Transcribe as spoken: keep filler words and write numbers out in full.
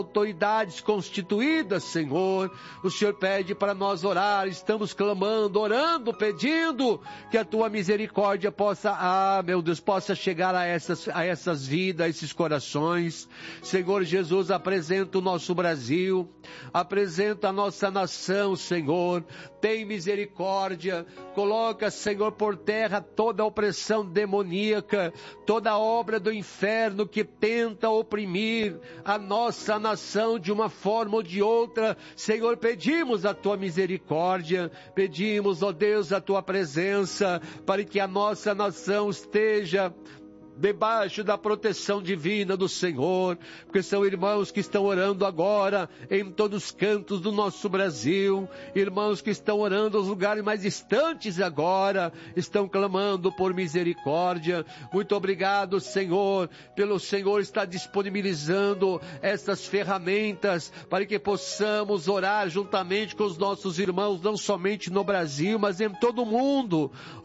autoridades constituídas, Senhor. O Senhor pede para nós orar, estamos clamando, orando, pedindo que a tua misericórdia possa, ah, meu Deus, possa chegar a essas, a essas vidas, a esses corações. Senhor Jesus, apresenta o nosso Brasil, apresenta a nossa nação, Senhor. Tem misericórdia, coloca, Senhor, por terra toda a opressão demoníaca, toda a obra do inferno que tenta oprimir a nossa nação de uma forma ou de outra. Senhor, pedimos a tua misericórdia, pedimos, ó Deus, a tua presença, para que a nossa nação esteja debaixo da proteção divina do Senhor, porque são irmãos que estão orando agora em todos os cantos do nosso Brasil, irmãos que estão orando nos lugares mais distantes agora, estão clamando por misericórdia. Muito obrigado, Senhor, pelo Senhor estar disponibilizando essas ferramentas para que possamos orar juntamente com os nossos irmãos, não somente no Brasil, mas em todo o mundo.